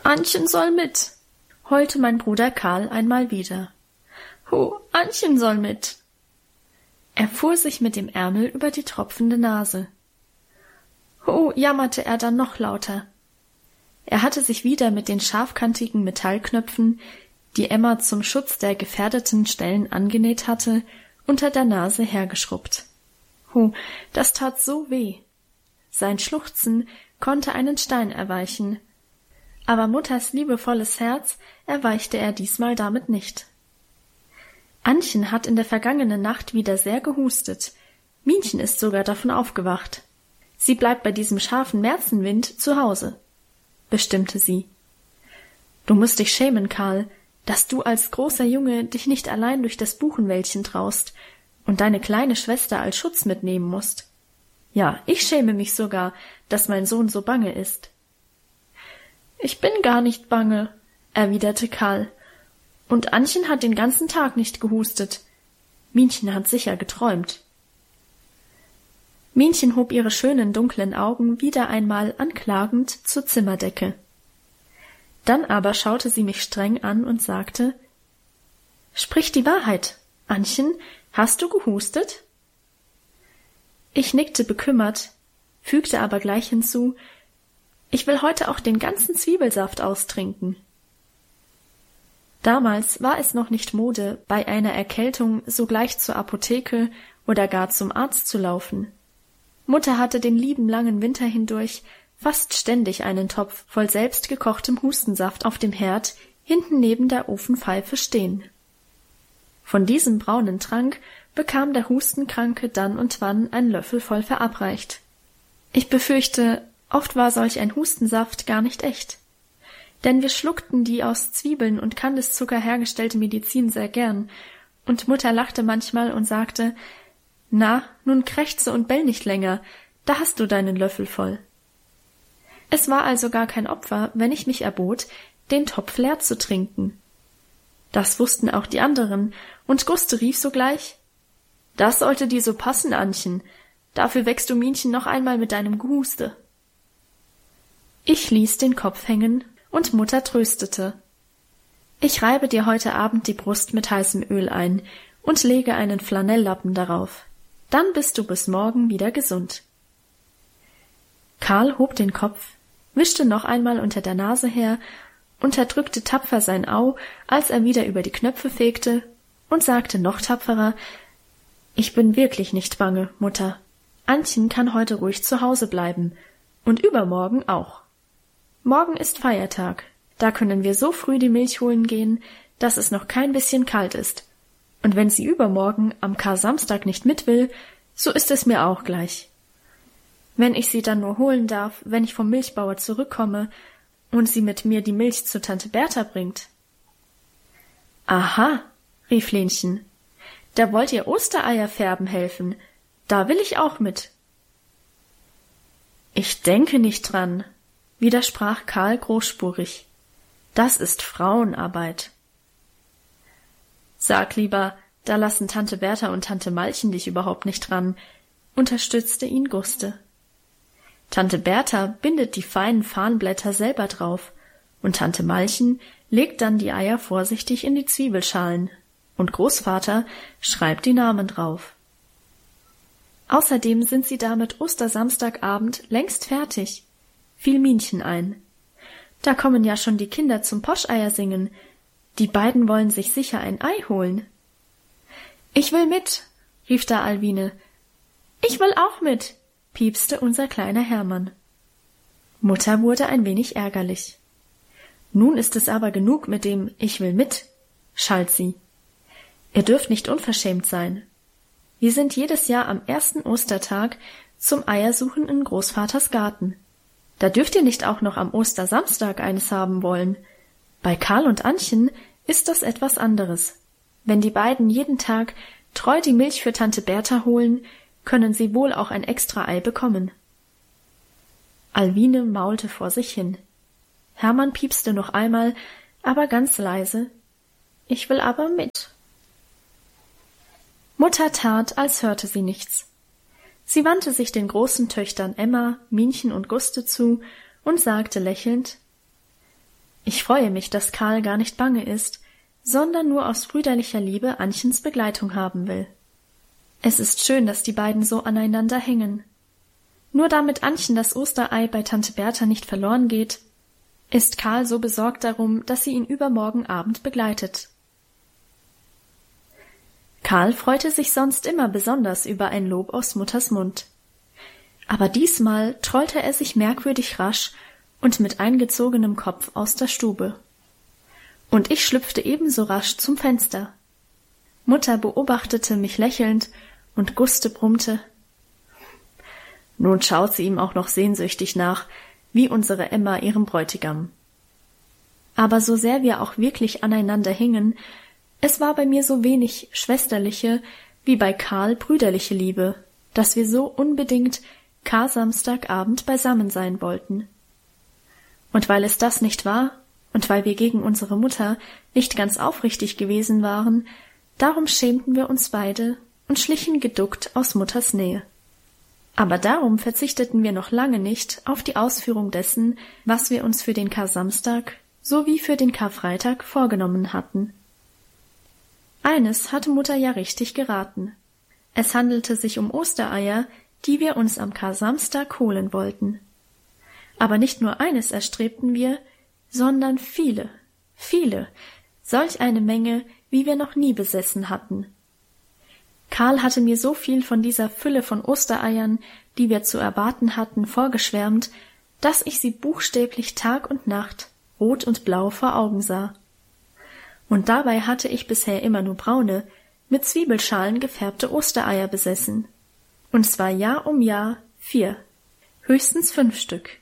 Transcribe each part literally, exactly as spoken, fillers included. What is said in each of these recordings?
Annchen soll mit, heulte mein Bruder Karl einmal wieder. Hu, Annchen soll mit. Er fuhr sich mit dem Ärmel über die tropfende Nase. Hu, jammerte er dann noch lauter. Er hatte sich wieder mit den scharfkantigen Metallknöpfen, die Emma zum Schutz der gefährdeten Stellen angenäht hatte, unter der Nase hergeschrubbt. Hu, das tat so weh. Sein Schluchzen konnte einen Stein erweichen, aber Mutters liebevolles Herz erweichte er diesmal damit nicht. Annchen hat in der vergangenen Nacht wieder sehr gehustet. Minchen ist sogar davon aufgewacht. Sie bleibt bei diesem scharfen Märzenwind zu Hause, bestimmte sie. Du musst dich schämen, Karl, dass du als großer Junge dich nicht allein durch das Buchenwäldchen traust und deine kleine Schwester als Schutz mitnehmen musst. Ja, ich schäme mich sogar, dass mein Sohn so bange ist. Ich bin gar nicht bange, erwiderte Karl. Und Annchen hat den ganzen Tag nicht gehustet. Minchen hat sicher geträumt. Minchen hob ihre schönen dunklen Augen wieder einmal anklagend zur Zimmerdecke. Dann aber schaute sie mich streng an und sagte, »Sprich die Wahrheit, Annchen, hast du gehustet?« Ich nickte bekümmert, fügte aber gleich hinzu, »Ich will heute auch den ganzen Zwiebelsaft austrinken.« Damals war es noch nicht Mode, bei einer Erkältung sogleich zur Apotheke oder gar zum Arzt zu laufen. Mutter hatte den lieben langen Winter hindurch fast ständig einen Topf voll selbst gekochtem Hustensaft auf dem Herd hinten neben der Ofenpfeife stehen. Von diesem braunen Trank bekam der Hustenkranke dann und wann einen Löffel voll verabreicht. Ich befürchte, oft war solch ein Hustensaft gar nicht echt. Denn wir schluckten die aus Zwiebeln und Kandiszucker hergestellte Medizin sehr gern, und Mutter lachte manchmal und sagte, »Na, nun krächze und bell nicht länger, da hast du deinen Löffel voll.« Es war also gar kein Opfer, wenn ich mich erbot, den Topf leer zu trinken. Das wussten auch die anderen, und Guste rief sogleich, »Das sollte dir so passen, Annchen, dafür wächst du Minchen noch einmal mit deinem Gehuste.« Ich ließ den Kopf hängen, und Mutter tröstete. »Ich reibe dir heute Abend die Brust mit heißem Öl ein und lege einen Flanelllappen darauf. Dann bist du bis morgen wieder gesund.« Karl hob den Kopf, wischte noch einmal unter der Nase her, unterdrückte tapfer sein Au, als er wieder über die Knöpfe fegte, und sagte noch tapferer, »Ich bin wirklich nicht bange, Mutter. Annchen kann heute ruhig zu Hause bleiben, und übermorgen auch. Morgen ist Feiertag, da können wir so früh die Milch holen gehen, dass es noch kein bisschen kalt ist. Und wenn sie übermorgen am Kar-Samstag nicht mit will, so ist es mir auch gleich. Wenn ich sie dann nur holen darf, wenn ich vom Milchbauer zurückkomme und sie mit mir die Milch zu Tante Bertha bringt.« »Aha«, rief Lenchen, »da wollt ihr Ostereier färben helfen, da will ich auch mit.« »Ich denke nicht dran«, widersprach Karl großspurig. »Das ist Frauenarbeit.« »Sag lieber, da lassen Tante Bertha und Tante Malchen dich überhaupt nicht dran«, unterstützte ihn Guste. »Tante Bertha bindet die feinen Farnblätter selber drauf, und Tante Malchen legt dann die Eier vorsichtig in die Zwiebelschalen, und Großvater schreibt die Namen drauf. Außerdem sind sie damit Ostersamstagabend längst fertig«, fiel Minchen ein. »Da kommen ja schon die Kinder zum Poscheier singen. Die beiden wollen sich sicher ein Ei holen.« »Ich will mit«, rief da Alwine. »Ich will auch mit«, piepste unser kleiner Hermann. Mutter wurde ein wenig ärgerlich. »Nun ist es aber genug mit dem »Ich will mit«, schalt sie. »Ihr dürft nicht unverschämt sein. Wir sind jedes Jahr am ersten Ostertag zum Eiersuchen in Großvaters Garten. Da dürft ihr nicht auch noch am Ostersamstag eines haben wollen. Bei Karl und Annchen ist das etwas anderes. Wenn die beiden jeden Tag treu die Milch für Tante Bertha holen, können sie wohl auch ein extra Ei bekommen.« Alwine maulte vor sich hin. Hermann piepste noch einmal, aber ganz leise. »Ich will aber mit.« Mutter tat, als hörte sie nichts. Sie wandte sich den großen Töchtern Emma, Minchen und Guste zu und sagte lächelnd, Ich freue mich, dass Karl gar nicht bange ist, sondern nur aus brüderlicher Liebe Annchens Begleitung haben will. Es ist schön, dass die beiden so aneinander hängen. Nur damit Annchen das Osterei bei Tante Bertha nicht verloren geht, ist Karl so besorgt darum, dass sie ihn übermorgen Abend begleitet. Karl freute sich sonst immer besonders über ein Lob aus Mutters Mund. Aber diesmal trollte er sich merkwürdig rasch und mit eingezogenem Kopf aus der Stube. Und ich schlüpfte ebenso rasch zum Fenster. Mutter beobachtete mich lächelnd und Guste brummte: Nun schaut sie ihm auch noch sehnsüchtig nach, wie unsere Emma ihrem Bräutigam. Aber so sehr wir auch wirklich aneinander hingen, es war bei mir so wenig schwesterliche wie bei Karl brüderliche Liebe, dass wir so unbedingt Kar-Samstagabend beisammen sein wollten. Und weil es das nicht war, und weil wir gegen unsere Mutter nicht ganz aufrichtig gewesen waren, darum schämten wir uns beide und schlichen geduckt aus Mutters Nähe. Aber darum verzichteten wir noch lange nicht auf die Ausführung dessen, was wir uns für den Kar-Samstag sowie für den Karfreitag vorgenommen hatten. Eines hatte Mutter ja richtig geraten. Es handelte sich um Ostereier, die wir uns am Kar-Samstag holen wollten. Aber nicht nur eines erstrebten wir, sondern viele, viele, solch eine Menge, wie wir noch nie besessen hatten. Karl hatte mir so viel von dieser Fülle von Ostereiern, die wir zu erwarten hatten, vorgeschwärmt, dass ich sie buchstäblich Tag und Nacht rot und blau vor Augen sah. Und dabei hatte ich bisher immer nur braune, mit Zwiebelschalen gefärbte Ostereier besessen. Und zwar Jahr um Jahr vier, höchstens fünf Stück.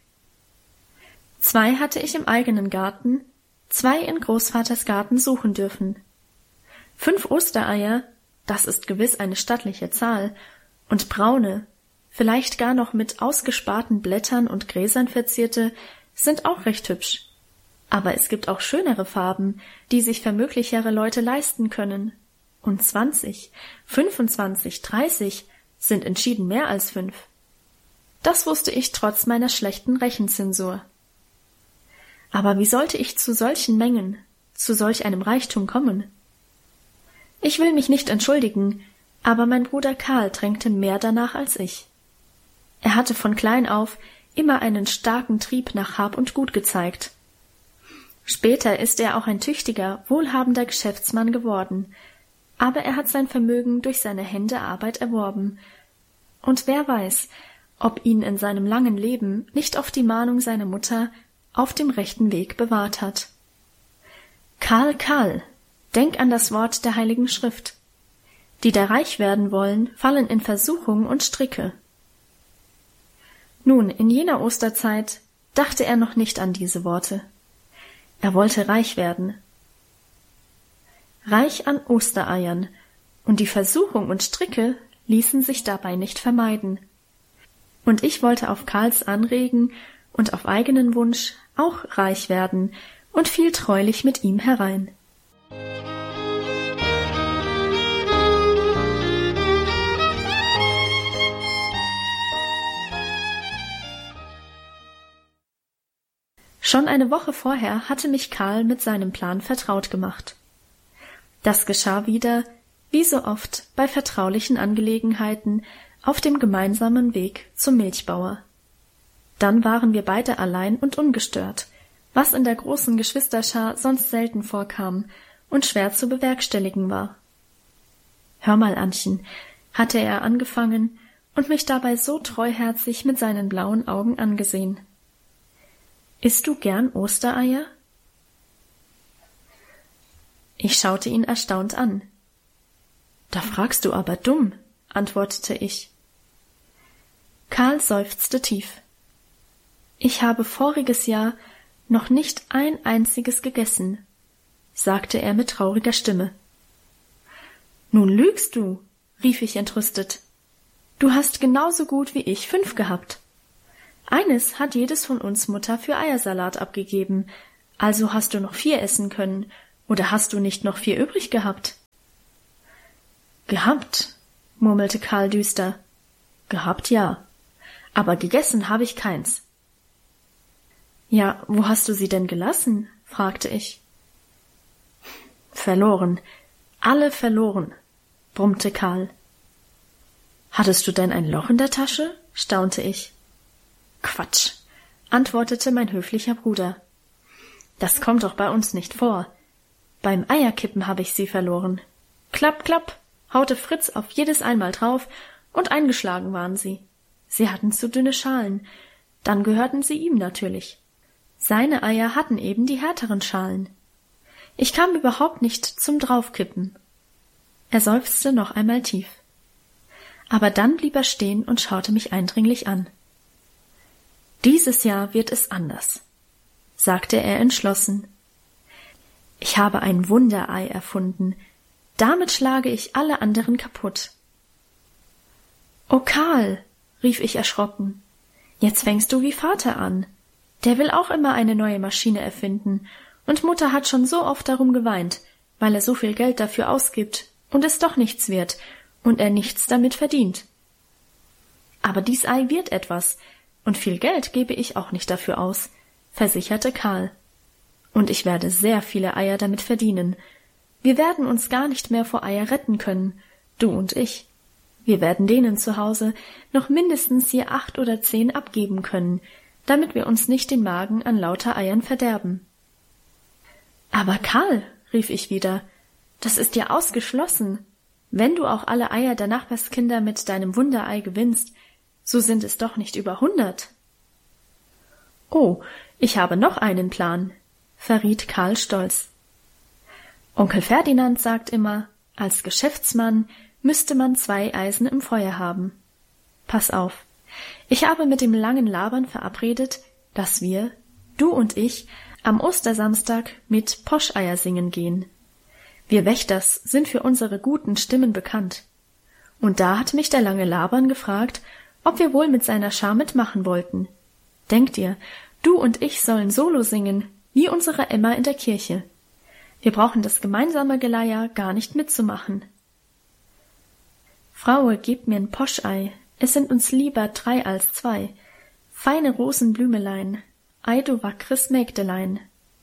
Zwei hatte ich im eigenen Garten, zwei in Großvaters Garten suchen dürfen. Fünf Ostereier, das ist gewiss eine stattliche Zahl, und braune, vielleicht gar noch mit ausgesparten Blättern und Gräsern verzierte, sind auch recht hübsch. Aber es gibt auch schönere Farben, die sich vermöglichere Leute leisten können. Und zwanzig, fünfundzwanzig, dreißig sind entschieden mehr als fünf. Das wusste ich trotz meiner schlechten Rechenzensur. Aber wie sollte ich zu solchen Mengen, zu solch einem Reichtum kommen? Ich will mich nicht entschuldigen, aber mein Bruder Karl drängte mehr danach als ich. Er hatte von klein auf immer einen starken Trieb nach Hab und Gut gezeigt. Später ist er auch ein tüchtiger, wohlhabender Geschäftsmann geworden, aber er hat sein Vermögen durch seine Hände Arbeit erworben. Und wer weiß, ob ihn in seinem langen Leben nicht oft die Mahnung seiner Mutter auf dem rechten Weg bewahrt hat. Karl, Karl, denk an das Wort der Heiligen Schrift. Die da reich werden wollen, fallen in Versuchung und Stricke. Nun, in jener Osterzeit dachte er noch nicht an diese Worte. Er wollte reich werden. Reich an Ostereiern, und die Versuchung und Stricke ließen sich dabei nicht vermeiden. Und ich wollte auf Karls Anregen und auf eigenen Wunsch auch reich werden und fiel treulich mit ihm herein. Schon eine Woche vorher hatte mich Karl mit seinem Plan vertraut gemacht. Das geschah wieder, wie so oft bei vertraulichen Angelegenheiten, auf dem gemeinsamen Weg zum Milchbauer. Dann waren wir beide allein und ungestört, was in der großen Geschwisterschar sonst selten vorkam und schwer zu bewerkstelligen war. »Hör mal, Annchen«, hatte er angefangen und mich dabei so treuherzig mit seinen blauen Augen angesehen. »Isst du gern Ostereier?« Ich schaute ihn erstaunt an. »Da fragst du aber dumm«, antwortete ich. Karl seufzte tief. »Ich habe voriges Jahr noch nicht ein einziges gegessen«, sagte er mit trauriger Stimme. »Nun lügst du«, rief ich entrüstet. »Du hast genauso gut wie ich fünf gehabt. Eines hat jedes von uns Mutter für Eiersalat abgegeben, also hast du noch vier essen können, oder hast du nicht noch vier übrig gehabt?« »Gehabt«, murmelte Karl düster. »Gehabt, ja, aber gegessen habe ich keins.« Ja, wo hast du sie denn gelassen? Fragte ich. Verloren. Alle verloren, brummte Karl. Hattest du denn ein Loch in der Tasche? Staunte ich. Quatsch, antwortete mein höflicher Bruder. Das kommt doch bei uns nicht vor. Beim Eierkippen habe ich sie verloren. Klapp, klapp, haute Fritz auf jedes einmal drauf, und eingeschlagen waren sie. Sie hatten zu dünne Schalen, dann gehörten sie ihm natürlich. Seine Eier hatten eben die härteren Schalen. Ich kam überhaupt nicht zum Draufkippen. Er seufzte noch einmal tief. Aber dann blieb er stehen und schaute mich eindringlich an. Dieses Jahr wird es anders, sagte er entschlossen. Ich habe ein Wunderei erfunden. Damit schlage ich alle anderen kaputt. »Oh, Karl«, rief ich erschrocken, »jetzt fängst du wie Vater an. Der will auch immer eine neue Maschine erfinden, und Mutter hat schon so oft darum geweint, weil er so viel Geld dafür ausgibt und es doch nichts wird und er nichts damit verdient. Aber dies Ei wird etwas, und viel Geld gebe ich auch nicht dafür aus«, versicherte Karl. »Und ich werde sehr viele Eier damit verdienen. Wir werden uns gar nicht mehr vor Eier retten können, du und ich. Wir werden denen zu Hause noch mindestens je acht oder zehn abgeben können, damit wir uns nicht den Magen an lauter Eiern verderben.« »Aber Karl«, rief ich wieder, »das ist ja ausgeschlossen. Wenn du auch alle Eier der Nachbarskinder mit deinem Wunderei gewinnst, so sind es doch nicht über hundert.« »Oh, ich habe noch einen Plan«, verriet Karl stolz. »Onkel Ferdinand sagt immer, als Geschäftsmann müsste man zwei Eisen im Feuer haben. Pass auf, ich habe mit dem langen Labern verabredet, dass wir, du und ich, am Ostersamstag mit Poscheier singen gehen. Wir Wächters sind für unsere guten Stimmen bekannt. Und da hat mich der lange Labern gefragt, ob wir wohl mit seiner Schar mitmachen wollten. Denk dir, du und ich sollen Solo singen, wie unsere Emma in der Kirche. Wir brauchen das gemeinsame Geleier gar nicht mitzumachen.« »Fraue, gib mir ein Poschei, es sind uns lieber drei als zwei. Feine Rosenblümelein, ei du wackres Mägdelein«,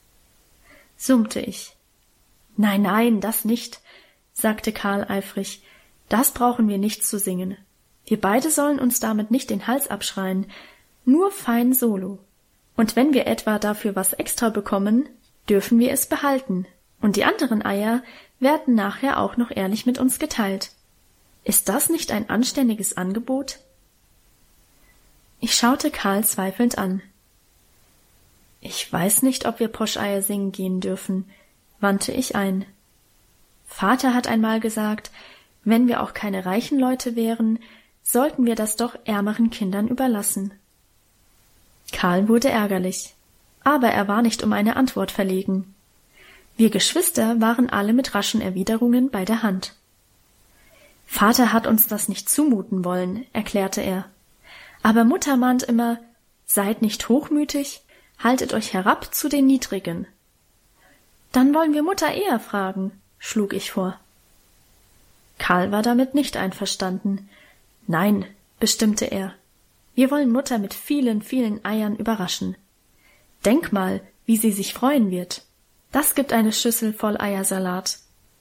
summte ich. »Nein, nein, das nicht«, sagte Karl eifrig, »das brauchen wir nicht zu singen. Wir beide sollen uns damit nicht den Hals abschreien, nur fein Solo. Und wenn wir etwa dafür was extra bekommen, dürfen wir es behalten, und die anderen Eier werden nachher auch noch ehrlich mit uns geteilt. Ist das nicht ein anständiges Angebot?« Ich schaute Karl zweifelnd an. »Ich weiß nicht, ob wir Poscheier singen gehen dürfen«, wandte ich ein. »Vater hat einmal gesagt, wenn wir auch keine reichen Leute wären, sollten wir das doch ärmeren Kindern überlassen.« Karl wurde ärgerlich, aber er war nicht um eine Antwort verlegen. Wir Geschwister waren alle mit raschen Erwiderungen bei der Hand. »Vater hat uns das nicht zumuten wollen«, erklärte er. »Aber Mutter mahnt immer, seid nicht hochmütig, haltet euch herab zu den Niedrigen.« »Dann wollen wir Mutter eher fragen«, schlug ich vor. Karl war damit nicht einverstanden. »Nein«, bestimmte er, »wir wollen Mutter mit vielen, vielen Eiern überraschen. Denk mal, wie sie sich freuen wird. Das gibt eine Schüssel voll Eiersalat.«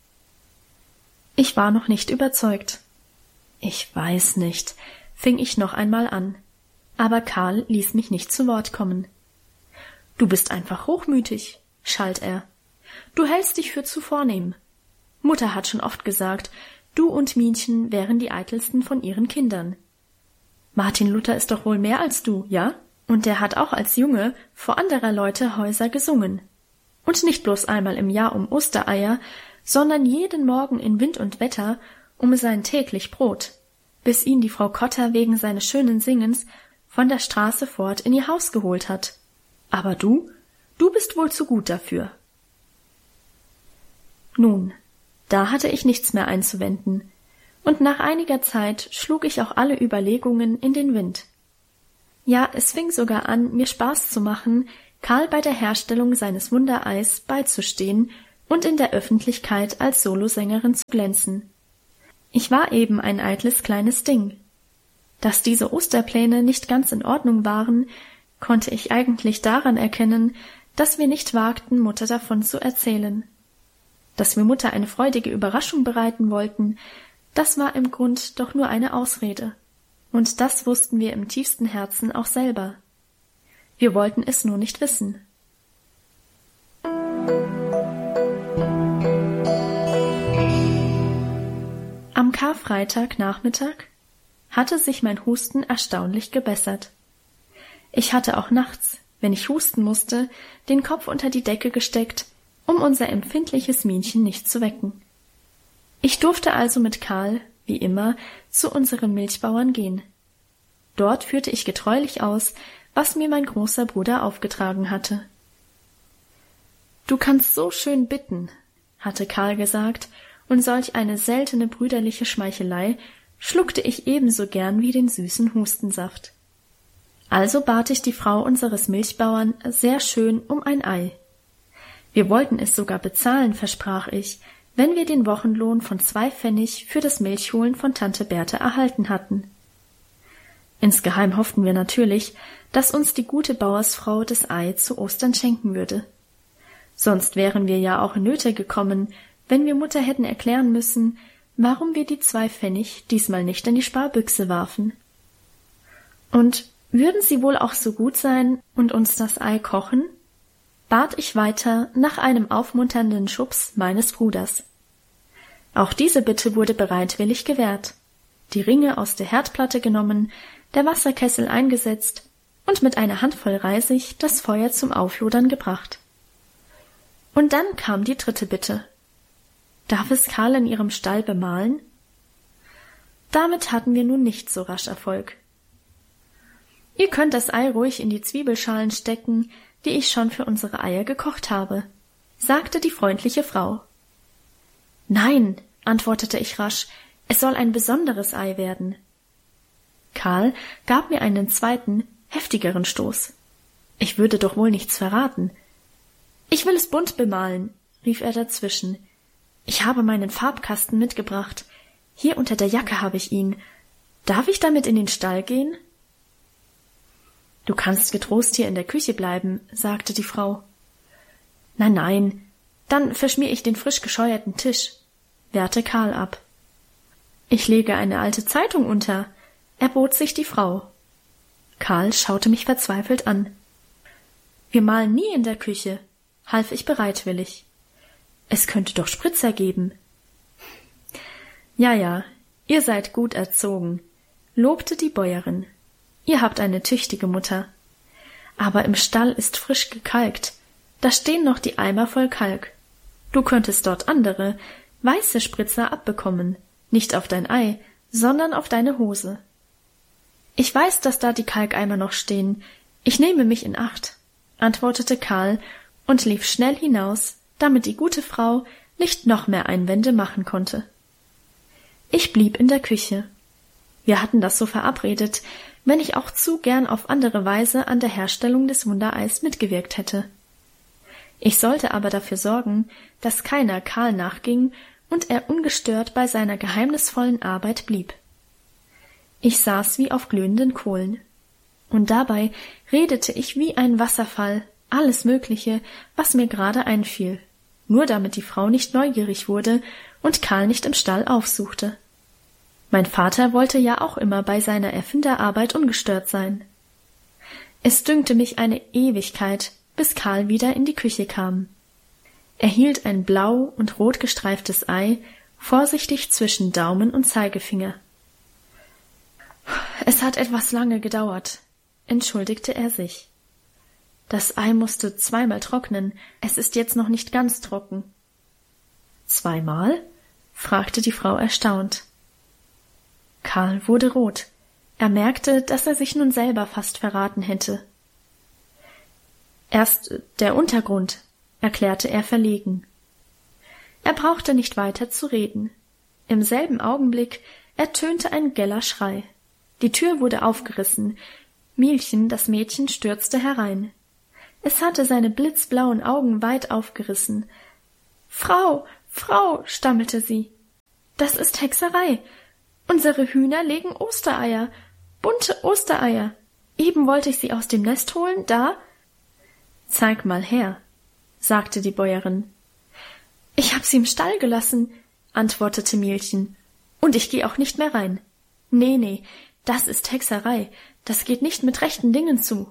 Ich war noch nicht überzeugt. »Ich weiß nicht«, fing ich noch einmal an, aber Karl ließ mich nicht zu Wort kommen. »Du bist einfach hochmütig«, schalt er. »Du hältst dich für zu vornehm. Mutter hat schon oft gesagt, du und Minchen wären die eitelsten von ihren Kindern. Martin Luther ist doch wohl mehr als du, ja? Und der hat auch als Junge vor anderer Leute Häuser gesungen. Und nicht bloß einmal im Jahr um Ostereier, sondern jeden Morgen in Wind und Wetter um sein täglich Brot, bis ihn die Frau Kotter wegen seines schönen Singens von der Straße fort in ihr Haus geholt hat. Aber du, du bist wohl zu gut dafür.« Nun, da hatte ich nichts mehr einzuwenden, und nach einiger Zeit schlug ich auch alle Überlegungen in den Wind. Ja, es fing sogar an, mir Spaß zu machen, Karl bei der Herstellung seines Wundereis beizustehen und in der Öffentlichkeit als Solosängerin zu glänzen. Ich war eben ein eitles kleines Ding. Dass diese Osterpläne nicht ganz in Ordnung waren, konnte ich eigentlich daran erkennen, dass wir nicht wagten, Mutter davon zu erzählen. Dass wir Mutter eine freudige Überraschung bereiten wollten, das war im Grund doch nur eine Ausrede. Und das wussten wir im tiefsten Herzen auch selber. Wir wollten es nur nicht wissen. Am Karfreitagnachmittag hatte sich mein Husten erstaunlich gebessert. Ich hatte auch nachts, wenn ich husten musste, den Kopf unter die Decke gesteckt, um unser empfindliches Minchen nicht zu wecken. Ich durfte also mit Karl, wie immer, zu unseren Milchbauern gehen. Dort führte ich getreulich aus, was mir mein großer Bruder aufgetragen hatte. »Du kannst so schön bitten«, hatte Karl gesagt, und solch eine seltene brüderliche Schmeichelei schluckte ich ebenso gern wie den süßen Hustensaft. Also bat ich die Frau unseres Milchbauern sehr schön um ein Ei. Wir wollten es sogar bezahlen, versprach ich, wenn wir den Wochenlohn von zwei Pfennig für das Milchholen von Tante Berthe erhalten hatten. Insgeheim hofften wir natürlich, dass uns die gute Bauersfrau das Ei zu Ostern schenken würde. Sonst wären wir ja auch in Nöte gekommen, wenn wir Mutter hätten erklären müssen, warum wir die zwei Pfennig diesmal nicht in die Sparbüchse warfen. Und würden sie wohl auch so gut sein und uns das Ei kochen? Bat ich weiter nach einem aufmunternden Schubs meines Bruders. Auch diese Bitte wurde bereitwillig gewährt, die Ringe aus der Herdplatte genommen, der Wasserkessel eingesetzt und mit einer Handvoll Reisig das Feuer zum Auflodern gebracht. Und dann kam die dritte Bitte. Darf es Karl in ihrem Stall bemalen? Damit hatten wir nun nicht so rasch Erfolg. Ihr könnt das Ei ruhig in die Zwiebelschalen stecken, die ich schon für unsere Eier gekocht habe, sagte die freundliche Frau. Nein, antwortete ich rasch, es soll ein besonderes Ei werden. Karl gab mir einen zweiten, heftigeren Stoß. Ich würde doch wohl nichts verraten. Ich will es bunt bemalen, rief er dazwischen. Ich habe meinen Farbkasten mitgebracht. Hier unter der Jacke habe ich ihn. Darf ich damit in den Stall gehen? Du kannst getrost hier in der Küche bleiben, sagte die Frau. Nein, nein, dann verschmier ich den frisch gescheuerten Tisch, wehrte Karl ab. Ich lege eine alte Zeitung unter, erbot sich die Frau. Karl schaute mich verzweifelt an. Wir malen nie in der Küche, half ich bereitwillig. Es könnte doch Spritzer geben. Ja, ja, ihr seid gut erzogen, lobte die Bäuerin. Ihr habt eine tüchtige Mutter. Aber im Stall ist frisch gekalkt. Da stehen noch die Eimer voll Kalk. Du könntest dort andere, weiße Spritzer abbekommen, nicht auf dein Ei, sondern auf deine Hose. Ich weiß, dass da die Kalkeimer noch stehen. Ich nehme mich in Acht, antwortete Karl und lief schnell hinaus, damit die gute Frau nicht noch mehr Einwände machen konnte. Ich blieb in der Küche. Wir hatten das so verabredet, wenn ich auch zu gern auf andere Weise an der Herstellung des Wundereis mitgewirkt hätte. Ich sollte aber dafür sorgen, dass keiner Karl nachging und er ungestört bei seiner geheimnisvollen Arbeit blieb. Ich saß wie auf glühenden Kohlen. Und dabei redete ich wie ein Wasserfall alles Mögliche, was mir gerade einfiel, nur damit die Frau nicht neugierig wurde und Karl nicht im Stall aufsuchte. Mein Vater wollte ja auch immer bei seiner Erfinderarbeit ungestört sein. Es dünkte mich eine Ewigkeit, bis Karl wieder in die Küche kam. Er hielt ein blau und rot gestreiftes Ei vorsichtig zwischen Daumen und Zeigefinger. Es hat etwas lange gedauert, entschuldigte er sich. Das Ei musste zweimal trocknen, es ist jetzt noch nicht ganz trocken. Zweimal? Fragte die Frau erstaunt. Karl wurde rot. Er merkte, dass er sich nun selber fast verraten hätte. Erst der Untergrund, erklärte er verlegen. Er brauchte nicht weiter zu reden. Im selben Augenblick ertönte ein geller Schrei. Die Tür wurde aufgerissen. Mielchen, das Mädchen, stürzte herein. Es hatte seine blitzblauen Augen weit aufgerissen. »Frau, Frau«, stammelte sie, »das ist Hexerei. Unsere Hühner legen Ostereier, bunte Ostereier. Eben wollte ich sie aus dem Nest holen, da... »Zeig mal her«, sagte die Bäuerin. »Ich hab sie im Stall gelassen«, antwortete Mielchen, »und ich geh auch nicht mehr rein. Nee, nee, das ist Hexerei, das geht nicht mit rechten Dingen zu.«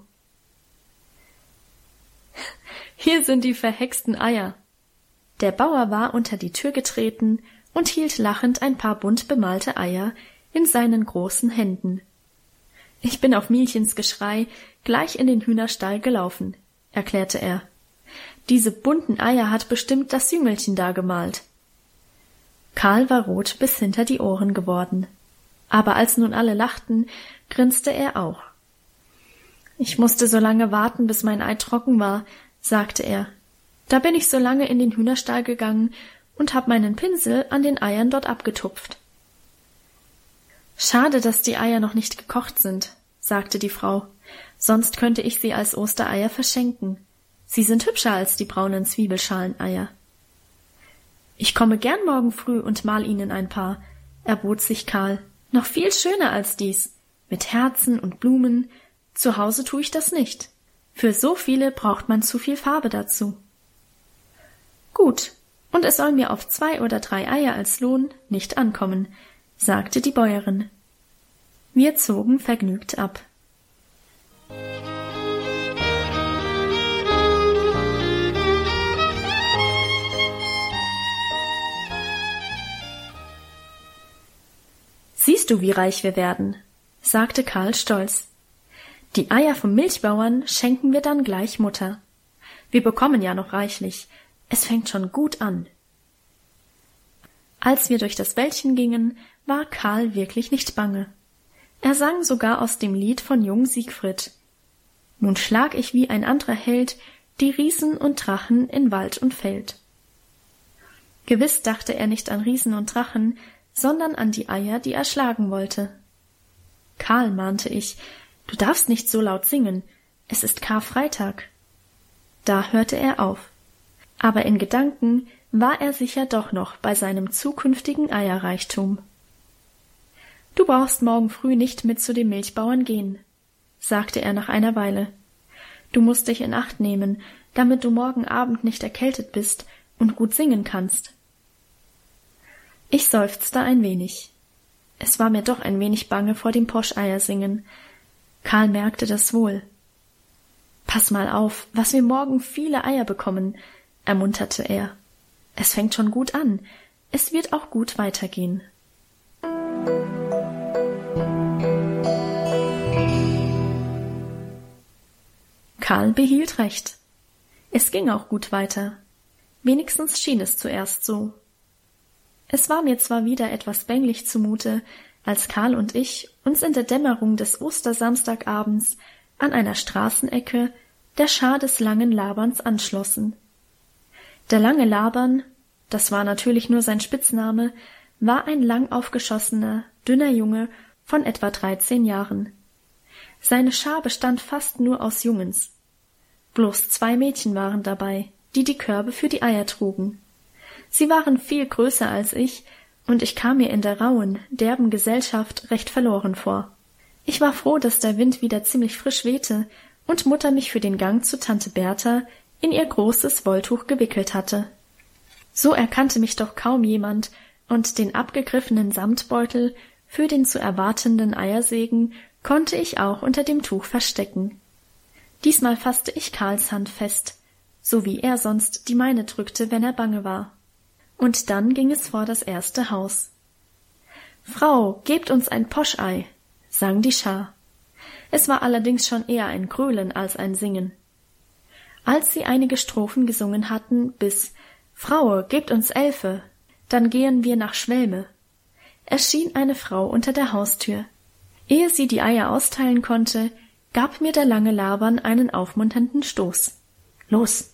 »Hier sind die verhexten Eier.« Der Bauer war unter die Tür getreten und hielt lachend ein paar bunt bemalte Eier in seinen großen Händen. »Ich bin auf Mielchens Geschrei gleich in den Hühnerstall gelaufen«, erklärte er. »Diese bunten Eier hat bestimmt das Jüngelchen da gemalt.« Karl war rot bis hinter die Ohren geworden. Aber als nun alle lachten, grinste er auch. »Ich musste so lange warten, bis mein Ei trocken war«, sagte er. »Da bin ich so lange in den Hühnerstall gegangen und hab meinen Pinsel an den Eiern dort abgetupft.« »Schade, dass die Eier noch nicht gekocht sind«, sagte die Frau. »Sonst könnte ich sie als Ostereier verschenken. Sie sind hübscher als die braunen Zwiebelschaleneier.« »Ich komme gern morgen früh und mal Ihnen ein paar«, erbot sich Karl. »Noch viel schöner als dies, mit Herzen und Blumen. Zu Hause tue ich das nicht. Für so viele braucht man zu viel Farbe dazu.« »Gut, und es soll mir auf zwei oder drei Eier als Lohn nicht ankommen«, sagte die Bäuerin. Wir zogen vergnügt ab. »Siehst du, wie reich wir werden«, sagte Karl stolz. »Die Eier vom Milchbauern schenken wir dann gleich Mutter. Wir bekommen ja noch reichlich. Es fängt schon gut an.« Als wir durch das Wäldchen gingen, war Karl wirklich nicht bange. Er sang sogar aus dem Lied von Jung Siegfried. »Nun schlag ich wie ein anderer Held die Riesen und Drachen in Wald und Feld.« Gewiss dachte er nicht an Riesen und Drachen, sondern an die Eier, die er schlagen wollte. »Karl«, mahnte ich, »du darfst nicht so laut singen, es ist Karfreitag.« Da hörte er auf. Aber in Gedanken war er sicher doch noch bei seinem zukünftigen Eierreichtum. »Du brauchst morgen früh nicht mit zu dem Milchbauern gehen«, sagte er nach einer Weile. »Du musst dich in Acht nehmen, damit du morgen Abend nicht erkältet bist und gut singen kannst.« Ich seufzte ein wenig. Es war mir doch ein wenig bange vor dem Poscheiersingen. Karl merkte das wohl. »Pass mal auf, was wir morgen viele Eier bekommen«, ermunterte er. »Es fängt schon gut an. Es wird auch gut weitergehen.« Karl behielt recht. Es ging auch gut weiter. Wenigstens schien es zuerst so. Es war mir zwar wieder etwas bänglich zumute, als Karl und ich uns in der Dämmerung des Ostersamstagabends an einer Straßenecke der Schar des langen Laberns anschlossen. Der lange Labern, das war natürlich nur sein Spitzname, war ein lang aufgeschossener, dünner Junge von etwa dreizehn Jahren. Seine Schar bestand fast nur aus Jungens. Bloß zwei Mädchen waren dabei, die die Körbe für die Eier trugen. Sie waren viel größer als ich, und ich kam mir in der rauen, derben Gesellschaft recht verloren vor. Ich war froh, dass der Wind wieder ziemlich frisch wehte und Mutter mich für den Gang zu Tante Bertha in ihr großes Wolltuch gewickelt hatte. So erkannte mich doch kaum jemand, und den abgegriffenen Samtbeutel für den zu erwartenden Eiersegen konnte ich auch unter dem Tuch verstecken. Diesmal fasste ich Karls Hand fest, so wie er sonst die meine drückte, wenn er bange war. Und dann ging es vor das erste Haus. »Frau, gebt uns ein Poschei«, sang die Schar. Es war allerdings schon eher ein Gröhlen als ein Singen. Als sie einige Strophen gesungen hatten, bis »Fraue, gebt uns Elfe, dann gehen wir nach Schwelme«, erschien eine Frau unter der Haustür. Ehe sie die Eier austeilen konnte, gab mir der lange Labern einen aufmunternden Stoß. »Los!«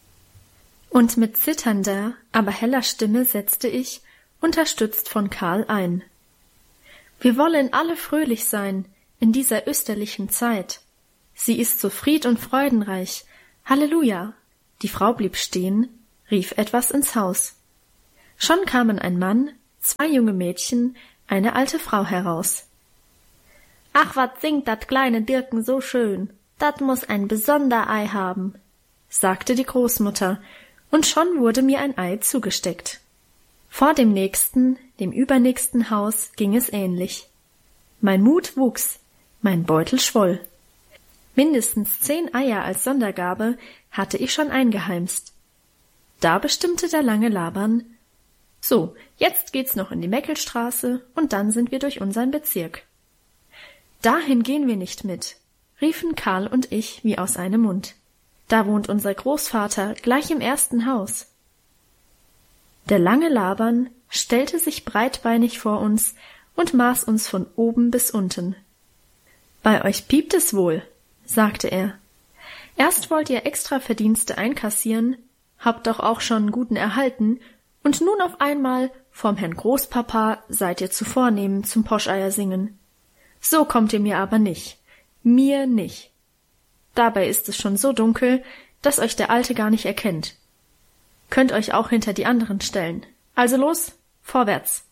Und mit zitternder, aber heller Stimme setzte ich, unterstützt von Karl, ein. »Wir wollen alle fröhlich sein in dieser österlichen Zeit. Sie ist so fried- und freudenreich. Halleluja!« Die Frau blieb stehen, rief etwas ins Haus. Schon kamen ein Mann, zwei junge Mädchen, eine alte Frau heraus. Ach, wat singt dat kleine Dirken so schön. Dat muß ein besonder Ei haben, sagte die Großmutter, und schon wurde mir ein Ei zugesteckt. Vor dem nächsten, dem übernächsten Haus ging es ähnlich. Mein Mut wuchs, mein Beutel schwoll. Mindestens zehn Eier als Sondergabe hatte ich schon eingeheimst. Da bestimmte der lange Laban: So, jetzt geht's noch in die Meckelstraße und dann sind wir durch unseren Bezirk. Dahin gehen wir nicht mit, riefen Karl und ich wie aus einem Mund. Da wohnt unser Großvater gleich im ersten Haus. Der lange Laban stellte sich breitbeinig vor uns und maß uns von oben bis unten. Bei euch piept es wohl, sagte er. Erst wollt ihr extra Verdienste einkassieren, habt doch auch schon guten erhalten, und nun auf einmal vom Herrn Großpapa seid ihr zu vornehm zum Poscheiersingen. So kommt ihr mir aber nicht, mir nicht. Dabei ist es schon so dunkel, dass euch der Alte gar nicht erkennt. Könnt euch auch hinter die anderen stellen. Also los, vorwärts.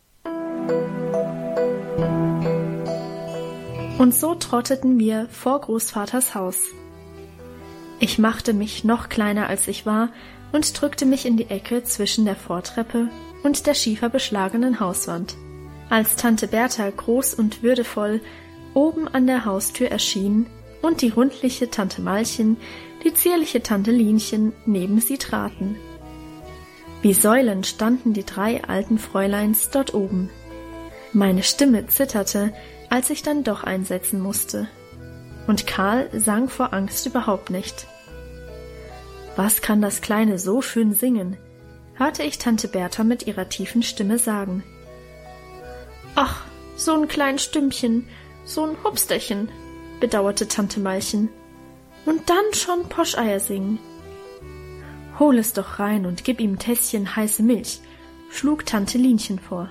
Und so trotteten wir vor Großvaters Haus. Ich machte mich noch kleiner als ich war und drückte mich in die Ecke zwischen der Vortreppe und der schieferbeschlagenen Hauswand. Als Tante Bertha groß und würdevoll oben an der Haustür erschien und die rundliche Tante Malchen, die zierliche Tante Linchen neben sie traten. Wie Säulen standen die drei alten Fräuleins dort oben. Meine Stimme zitterte, als ich dann doch einsetzen musste. Und Karl sang vor Angst überhaupt nicht. Was kann das Kleine so schön singen? Hörte ich Tante Bertha mit ihrer tiefen Stimme sagen. Ach, so ein klein Stimmchen, so ein Hupsterchen, bedauerte Tante Malchen. Und dann schon Poscheier singen. Hol es doch rein und gib ihm ein Tässchen heiße Milch, schlug Tante Linchen vor.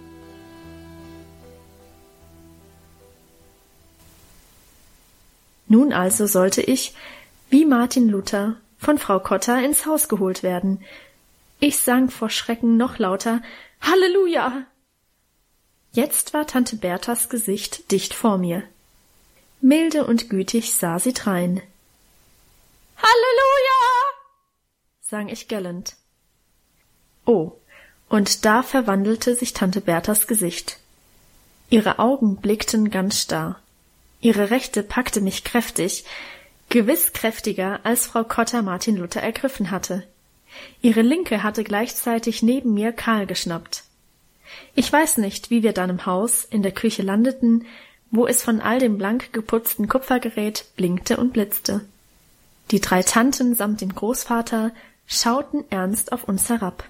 Nun also sollte ich, wie Martin Luther, von Frau Cotta ins Haus geholt werden. Ich sang vor Schrecken noch lauter Halleluja! Jetzt war Tante Berthas Gesicht dicht vor mir. Milde und gütig sah sie drein. Halleluja! sang ich gellend. Oh, und da verwandelte sich Tante Berthas Gesicht. Ihre Augen blickten ganz starr. Ihre Rechte packte mich kräftig, gewiss kräftiger, als Frau Cotta Martin Luther ergriffen hatte. Ihre Linke hatte gleichzeitig neben mir Karl geschnappt. Ich weiß nicht, wie wir dann im Haus, in der Küche landeten, wo es von all dem blank geputzten Kupfergerät blinkte und blitzte. Die drei Tanten samt dem Großvater schauten ernst auf uns herab.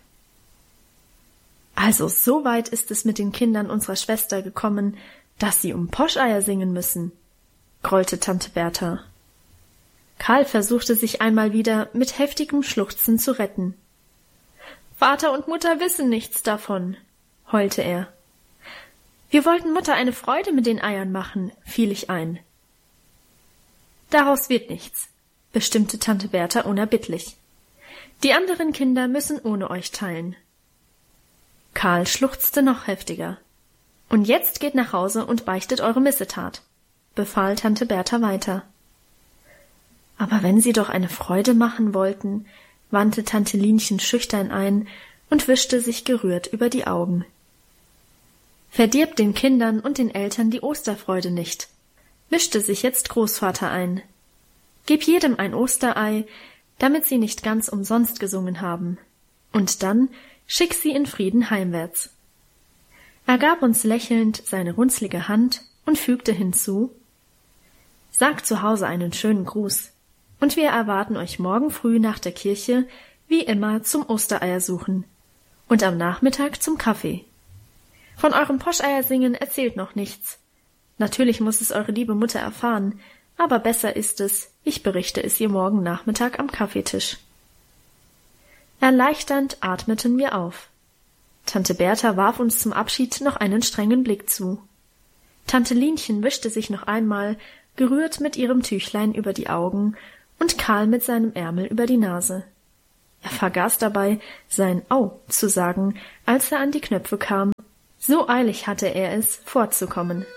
Also so weit ist es mit den Kindern unserer Schwester gekommen, dass sie um Poscheier singen müssen, grollte Tante Bertha. Karl versuchte sich einmal wieder mit heftigem Schluchzen zu retten. Vater und Mutter wissen nichts davon, heulte er. Wir wollten Mutter eine Freude mit den Eiern machen, fiel ich ein. Daraus wird nichts, bestimmte Tante Bertha unerbittlich. Die anderen Kinder müssen ohne euch teilen. Karl schluchzte noch heftiger. Und jetzt geht nach Hause und beichtet eure Missetat, befahl Tante Bertha weiter. Aber wenn sie doch eine Freude machen wollten, wandte Tante Linchen schüchtern ein und wischte sich gerührt über die Augen. Verdirbt den Kindern und den Eltern die Osterfreude nicht, mischte sich jetzt Großvater ein. Gib jedem ein Osterei, damit sie nicht ganz umsonst gesungen haben, und dann schick sie in Frieden heimwärts. Er gab uns lächelnd seine runzlige Hand und fügte hinzu: Sagt zu Hause einen schönen Gruß, und wir erwarten euch morgen früh nach der Kirche, wie immer, zum Ostereiersuchen und am Nachmittag zum Kaffee. Von eurem Poscheiersingen erzählt noch nichts. Natürlich muss es eure liebe Mutter erfahren, aber besser ist es, ich berichte es ihr morgen Nachmittag am Kaffeetisch. Erleichternd atmeten wir auf. Tante Bertha warf uns zum Abschied noch einen strengen Blick zu. Tante Linchen wischte sich noch einmal, gerührt mit ihrem Tüchlein über die Augen, und Karl mit seinem Ärmel über die Nase. Er vergaß dabei, sein Au zu sagen, als er an die Knöpfe kam. So eilig hatte er es, fortzukommen.